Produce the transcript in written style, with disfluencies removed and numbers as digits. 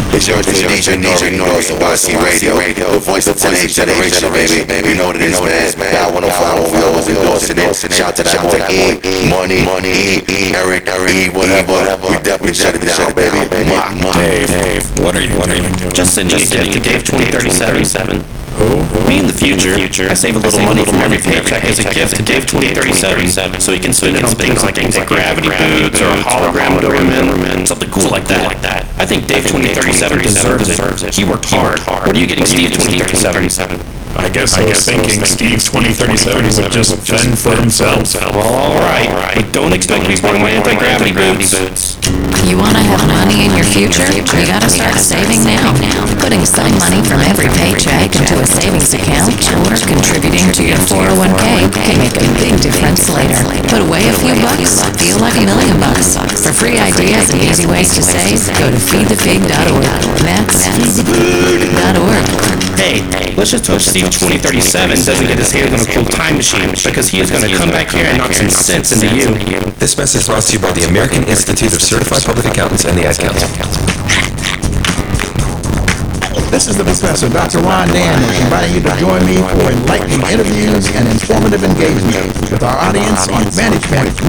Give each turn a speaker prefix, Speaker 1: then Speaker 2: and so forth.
Speaker 1: It's your DJ Norris, YC Radio, the voice of today's generation, baby. You know what it is, man. Now 105 we always endorsing it. Shout to that boy E, Money, Eric, whatever. We definitely shut it down, baby.
Speaker 2: Dave, what are you doing?
Speaker 3: Just sending a gift to Dave 2037. Me in the future, I save a little money from every paycheck as a gift to Dave 2037, so he can spend it on things like gravity boots or a hologram Doberman, something cool like that. I think Dave 2037 deserves it. He worked hard. What are you getting, Steve 2037?
Speaker 2: I guess I was thinking Steve 2037 would just fend for himself.
Speaker 3: Alright, but don't expect me to bring my anti-gravity boots.
Speaker 4: You want to have money in your future? You gotta start saving now. Putting some money from every paycheck into a savings account or contributing to your 401k can make a big difference later. Put away a few bucks, feel like $1 million. For free ideas and easy ways to save, go to feedthepig.org. That's feedthepig.org.
Speaker 3: Hey, let's just hope Steve 2037 doesn't get his hands on a cool time machine, because he is going to come back here and knock some sense into you.
Speaker 5: This message brought to you by the American Institute of Certified Public Accountants and the Ad Council.
Speaker 6: This is the Professor Dr. Ron Daniels inviting you to join me for enlightening interviews and informative engagement with our audience on management,